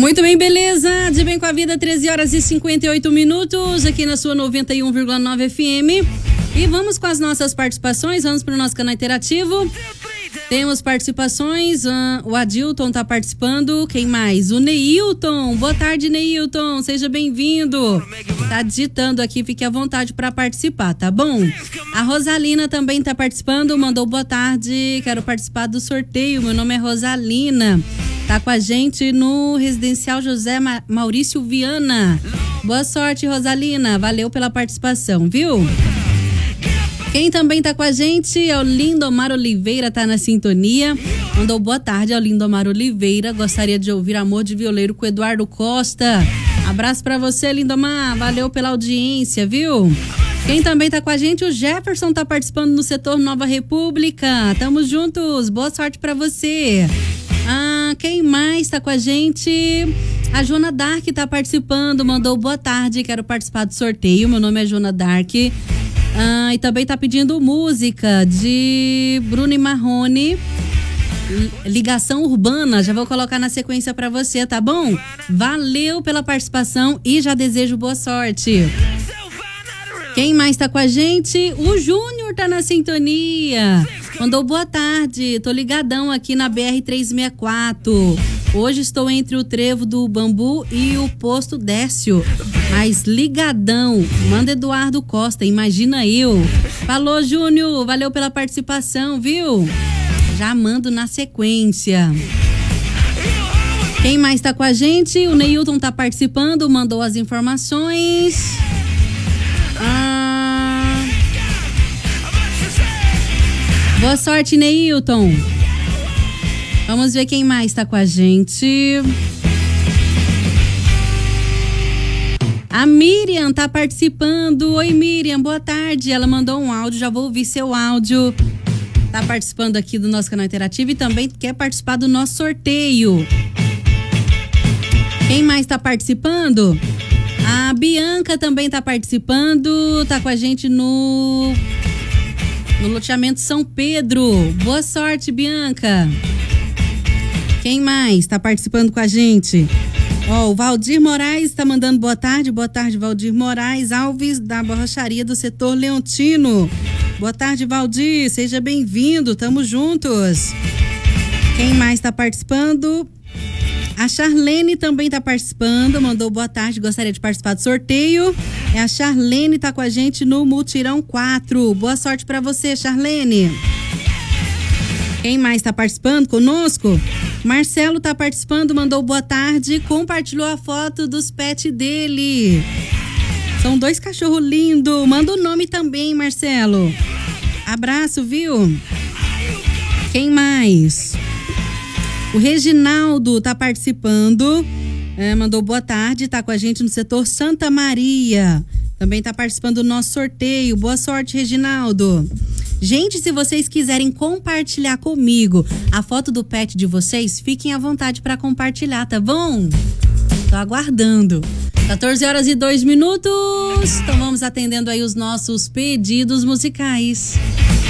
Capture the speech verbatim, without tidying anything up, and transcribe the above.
Muito bem, beleza? De bem com a vida, treze horas e cinquenta e oito minutos, aqui na sua noventa e um vírgula nove F M. E vamos com as nossas participações, vamos para o nosso canal interativo. Temos participações, uh, o Adilton está participando, quem mais? O Neilton, boa tarde, Neilton, seja bem-vindo. Tá digitando aqui, fique à vontade para participar, tá bom? A Rosalina também está participando, mandou boa tarde, quero participar do sorteio, meu nome é Rosalina. Tá com a gente no Residencial José Ma- Maurício Viana. Boa sorte, Rosalina, valeu pela participação, viu? Quem também tá com a gente é o Lindomar Oliveira, tá na sintonia. Mandou boa tarde ao Lindomar Oliveira. Gostaria de ouvir Amor de Violeiro com Eduardo Costa. Abraço pra você, Lindomar. Valeu pela audiência, viu? Quem também tá com a gente, o Jefferson tá participando no setor Nova República. Tamo juntos. Boa sorte pra você. Ah, quem mais tá com a gente? A Joana Dark tá participando. Mandou boa tarde. Quero participar do sorteio. Meu nome é Joana Dark. Ah, e também tá pedindo música de Bruno e Marrone, Ligação Urbana. Já vou colocar na sequência pra você, tá bom? Valeu pela participação e já desejo boa sorte. Quem mais tá com a gente? O Júnior tá na sintonia. Mandou boa tarde, tô ligadão aqui na B R trezentos e sessenta e quatro. Hoje estou entre o Trevo do Bambu e o Posto Décio, mas ligadão. Manda Eduardo Costa, imagina eu. Falou, Júnior, valeu pela participação, viu? Já mando na sequência. Quem mais tá com a gente? O Neilton tá participando, mandou as informações. Ah... Boa sorte, Neilton. Vamos ver quem mais tá com a gente. A Miriam tá participando. Oi, Miriam, boa tarde. Ela mandou um áudio, já vou ouvir seu áudio. Tá participando aqui do nosso canal interativo e também quer participar do nosso sorteio. Quem mais tá participando? A Bianca também tá participando. Tá com a gente no... no loteamento São Pedro. Boa sorte, Bianca. Quem mais tá participando com a gente? Ó, o Valdir Moraes tá mandando boa tarde. Boa tarde, Valdir Moraes Alves, da borracharia do setor Leontino. Boa tarde, Valdir. Seja bem-vindo. Tamo juntos. Quem mais tá participando? A Charlene também tá participando. Mandou boa tarde. Gostaria de participar do sorteio. É a Charlene, tá com a gente no Multirão quatro. Boa sorte pra você, Charlene. Quem mais tá participando conosco? Marcelo tá participando, mandou boa tarde, compartilhou a foto dos pets dele. São dois cachorros lindos. Manda o nome também, Marcelo. Abraço, viu? Quem mais? O Reginaldo tá participando, é, mandou boa tarde, tá com a gente no setor Santa Maria. Também tá participando do nosso sorteio. Boa sorte, Reginaldo. Gente, se vocês quiserem compartilhar comigo a foto do pet de vocês, fiquem à vontade para compartilhar, tá bom? Tô aguardando. quatorze horas e dois minutos. Então vamos atendendo aí os nossos pedidos musicais.